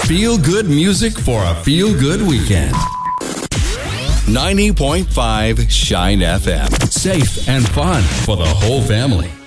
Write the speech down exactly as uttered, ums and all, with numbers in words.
Feel-good music for a feel-good weekend. ninety point five Shine F M. Safe and fun for the whole family.